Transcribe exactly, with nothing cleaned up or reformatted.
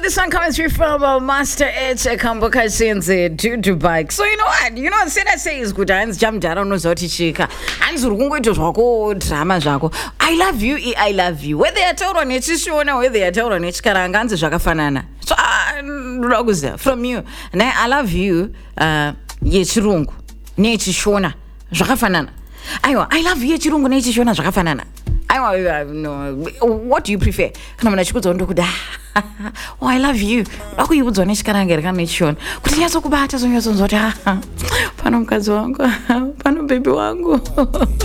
this one comes through from uh, Master H Kamboka Shenze to to bike. So you know what? You know what said I say is good. Hands jump down no zoti chika. Hands urungu to zvako drama zvako. I love you, I love you. Whether you tell on echishona, whether you tell on echkaranga hands zvakafanana. So uh, from you. And I, I love you uh yechirungu. Nechishona zvakafanana. Aiwa, I love you yechirungu nechishona zvakafanana. I no. What do you prefer? Kana mna chikudzo ndokuda. Oh, I love you. Akuyibudzwa nechikarangira kana nechishona. Kuti nyatso kubata zonyazo nzoti pano mukadzi wangu, pano baby wangu.